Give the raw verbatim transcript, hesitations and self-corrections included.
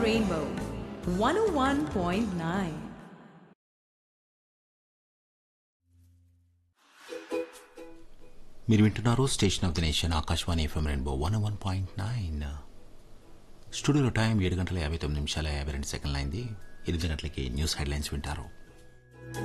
Rainbow one oh one point nine. మీరు వింటున్నారు station of the nation Akashvani FM rainbow one one point nine. స్టూడియోలో time ఏడు గంటల యాభై తొమ్మిది నిమిషాల యాభై రెండు సెకండ్లు అయింది. ఎనిమిది గంటలకి న్యూస్ హెడ్లైన్స్ వింటారు.